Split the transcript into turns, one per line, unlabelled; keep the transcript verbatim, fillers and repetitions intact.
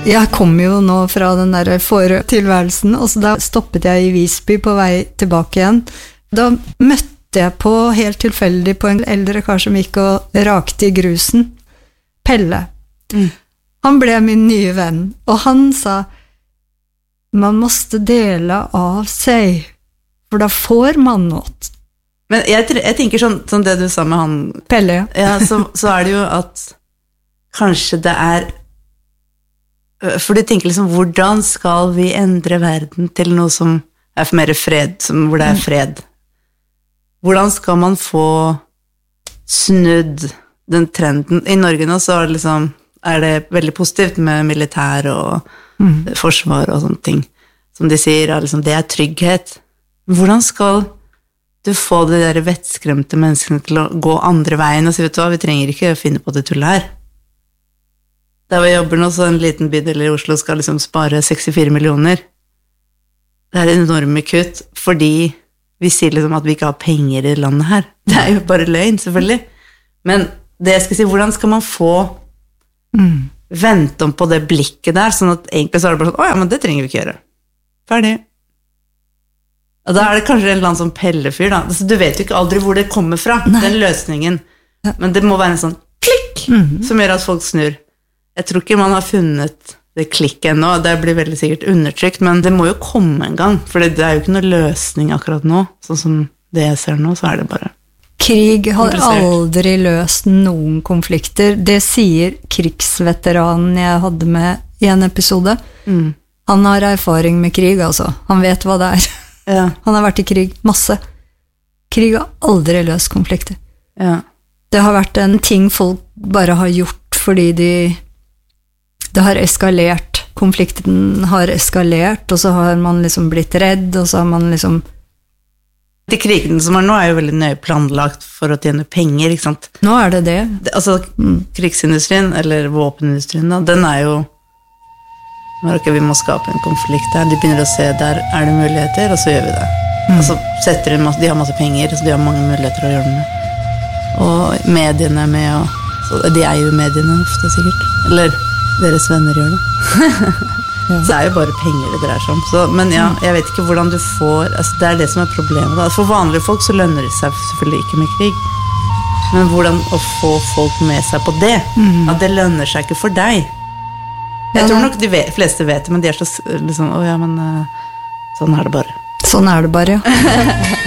Jeg kom jo nå fra den der fortilværelsen, og så da stoppet jeg i Visby på vei tilbake igjen. Da møtte jeg på, helt tilfeldig, på en eldre kar som gikk og rakte i grusen. Pelle. Mm. Han ble min nye venn, og han sa, man måste dela av seg, for da får man noe.
Men jeg, jeg tenker sånn, sånn det du sa med han...
Pelle, ja.
Ja, så, så er det jo at kanskje det er... For du tenker liksom, hvordan skal vi endre verden til noe som er for mer fred, som, hvor det er fred? Hvordan skal man få snudd den trenden? I Norge nå så er det, liksom, er det veldig positivt med militær og mm. forsvar og sånne ting. Som de sier, er liksom, det er trygghet. Hvordan skal du få de der vettskremte menneskene til å gå andre veien og si, vet du hva, vi trenger ikke finne på det tullet her. Der vi jobber nå, så en liten bydel i Oslo skal liksom spare sekstifire millioner. Det er enorme kutt, fordi vi sier liksom at vi ikke har penger i landet her. Det er jo bare løgn, selvfølgelig. Men det jeg skal si, hvordan skal man få mm. vente om på det blikket der, sånn at egentlig så er det bare sånn, åja, men det trenger vi ikke gjøre. Ferdig. Og da er det kanskje en eller annen sånn pellefyr da. Altså, du vet jo ikke aldri hvor det kommer fra, Nei. Den løsningen. Men det må være en sånn klikk, mm. som gjør at folk snur. Jeg tror ikke man har funnet det klikket ennå, det blir veldig sikkert undertrykt, men det må jo komme en gang, for det er jo ikke noe løsning akkurat nå, sånn som det jeg ser nå, så er det bare
krig har aldri løst noen konflikter, det sier krigsveteranen jeg hadde med i en episode. Mm. Han har erfaring med krig, altså. Han vet hva det er. Ja. Han har vært i krig, masse. Krig har aldri løst konflikter.
Ja.
Det har vært en ting folk bare har gjort fordi de det har eskalert, konflikten har eskalert, og så har man liksom blitt redd, og så har man liksom...
De krigene som er nå er jo veldig nøye planlagt for å tjene penger, ikke sant?
Nå er det det.
det altså, mm. krigsindustrien, eller våpenindustrien, da, den er jo... Okay, vi må skape en konflikt her, de begynner å se der er det muligheter, og så gjør vi det. Mm. Og så setter de masse, de har masse penger, så de har mange muligheter å gjøre det med. Og mediene er med, og, så de er jo mediene ofte sikkert, eller... Deres venner gjør det. Ja. Så er jo bare penger det dreier seg om. Så, men ja, jeg vet ikke hvordan du får... Altså, det er det som er problemet. Da. For vanlige folk så lønner det seg selvfølgelig ikke med krig. Men hvordan å få folk med seg på det? Mm. At det lønner seg ikke for deg. Jeg ja, tror nok de vet, fleste vet det, men de er så liksom... Å ja, men sånn er det bare.
Sånn er det bare, ja.